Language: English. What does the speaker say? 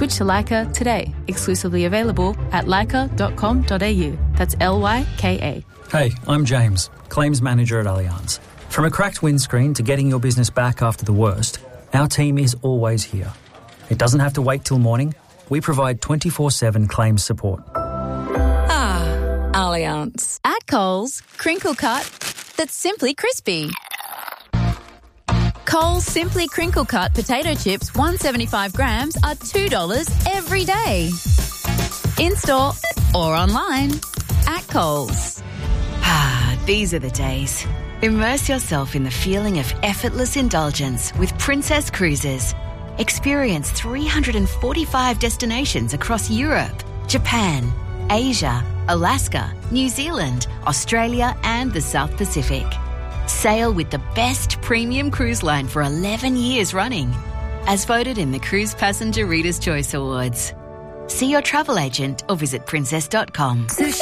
Switch to Leica today. Exclusively available at leica.com.au. That's Lyka. Hey, I'm James, Claims Manager at Allianz. From a cracked windscreen to getting your business back after the worst, our team is always here. It doesn't have to wait till morning. We provide 24/7 claims support. Allianz. At Coles, crinkle cut that's simply crispy. Coles Simply Crinkle Cut potato chips, 175 grams, are $2 every day. In-store or online. At Coles. These are the days. Immerse yourself in the feeling of effortless indulgence with Princess Cruises. Experience 345 destinations across Europe, Japan, Asia, Alaska, New Zealand, Australia and the South Pacific. Sail with the best premium cruise line for 11 years running, as voted in the Cruise Passenger Reader's Choice Awards. See your travel agent or visit princess.com. Sushi